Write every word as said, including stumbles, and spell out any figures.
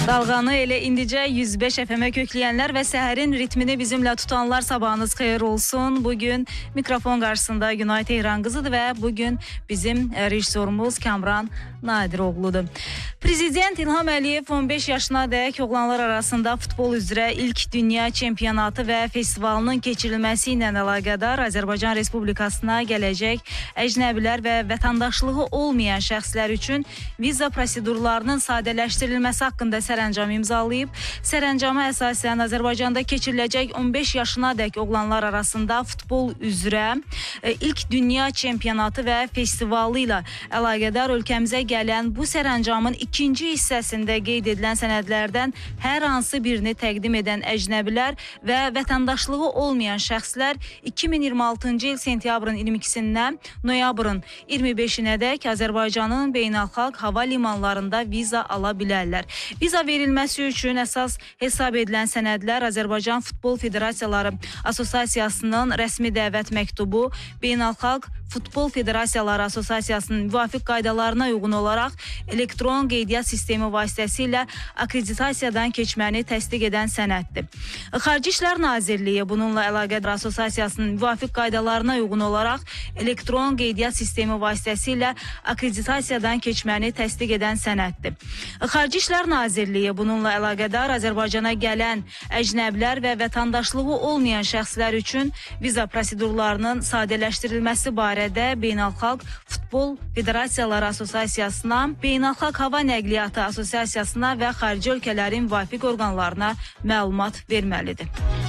Dalğanı elə indicə yüz beş F M-ə kökləyənlər və səhərin ritmini bizimlə tutanlar sabahınız xeyir olsun. Bugün mikrofon qarşısında Günay Tehran qızıdır və bugün bizim rejissorumuz Kamran Nadiroğludur. Prezident İlham Əliyev on beş yaşına dək oğlanlar arasında futbol üzrə ilk dünya çempionatı və festivalının keçirilməsi ilə əlaqədar Azərbaycan Respublikasına gələcək əcnəbilər və vətəndaşlığı olmayan şəxslər üçün viza prosedurlarının sadələşdirilməsi haqqında sərəncam imzalayıb. Sərəncama əsasən Azərbaycanda keçiriləcək on beş yaşına dək oğlanlar arasında futbol üzrə ilk dünya çempionatı və festivalı ilə əlaqədar ölkəmizə gələn bu sərəncamın ikinci hissəsində qeyd edilən sənədlərdən hər hansı birini təqdim edən əcnəbilər və vətəndaşlığı olmayan şəxslər iki min iyirmi altıncı il sentyabrın iyirmi ikisindən noyabrın iyirmi beşinə dək Azərbaycanın beynəlxalq hava limanlarında viza ala bilərlər. Viza verilməsi üçün əsas hesab edilən sənədlər Azərbaycan Futbol Federasiyaları Assosiasiyasının rəsmi dəvət məktubu, Beynəlxalq Futbol Federasiyaları Assosiasiyasının müvafiq qaydalarına uyğun olaraq elektron qeydiyyat sistemi vasitəsilə akkreditasiyadan keçməni təsdiq edən sənəddir. Xarici İşlər Nazirliyi bununla əlaqədar assosiasiyasının müvafiq qaydalarına uyğun olaraq elektron qeydiyyat sistemi vasitəsilə akkreditasiyadan keçməni təsdiq edən sənəddir. Xarici İşlər Nazirliyi bununla əlaqədar Azərbaycana gələn əcnəbilər və vətəndaşlığı olmayan şəxslər üçün viza prosedurlarının sadələşdirilməsi barədə Beynəlxalq Futbol Federasiyaları Assosiasiyasına, Beynəlxalq Hava Nəqliyyatı Assosiasiyasına və xarici ölkələrin müvafiq orqanlarına məlumat verməlidir.